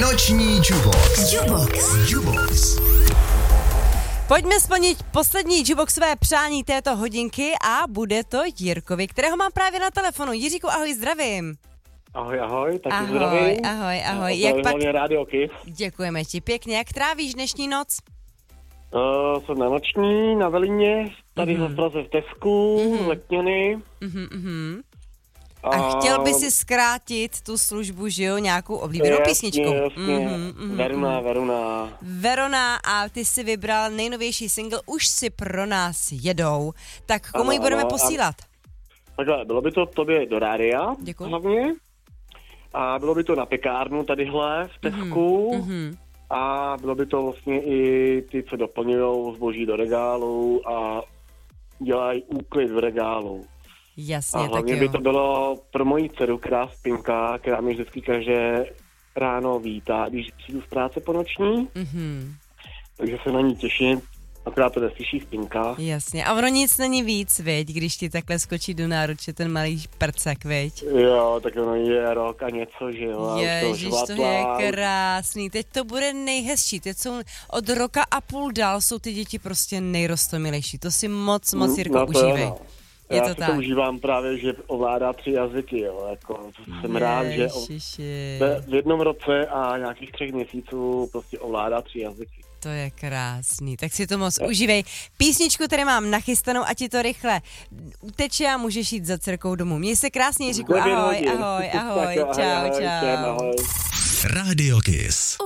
Noční Jubox. Pojďme splnit poslední Juboxové přání této hodinky a bude to Jirkovi, kterého mám právě na telefonu. Jiříku, ahoj, zdravím. Ahoj, taky zdravím. Ahoj. Jak pak... Radio Kiss. Děkujeme ti pěkně. Jak trávíš dnešní noc? Jsem na noční, na Velině, tady v Praze v Tesku, Letňany. A chtěl by si zkrátit tu službu, že jo, nějakou oblíbenou písničkou. Jasně. Verona a ty si vybral nejnovější single Už si pro nás jedou. Tak komu ji budeme posílat? Takhle, bylo by to tobě do rádia. Děkuji. Hlavně. A bylo by to na pekárnu tadyhle v Tesku. A bylo by to vlastně i ty, co doplňujou zboží do regálu a dělají úklid v regálu. Jasně, a hlavně by to bylo pro moji dceru, která spinka, která mě vždycky každé ráno vítá, když přijdu z práce po noční. Takže se na ní těším, akorát to neslyší spinka. Jasně, a ono nic není víc, viď, když ti takhle skočí do náruče ten malý prcek, viď? Jo, tak ono je rok a něco, že jo. Ježiš, to je krásný. Teď to bude nejhezčí. Teď jsou od roka a půl dál jsou ty děti prostě nejrostomilejší. To si moc, Jirko, užívej. Já si to užívám právě, že ovládá 3 jazyky, jo, jako jsem rád, že v jednom roce a nějakých 3 měsíců prostě ovládá 3 jazyky. To je krásný, tak si to moc užívej. Písničku tady mám nachystanou a ti to rychle uteče a můžeš jít za dcerkou domů. Měj se krásně, Jiříku, ahoj, čau. Ahoj. Radio Kiss.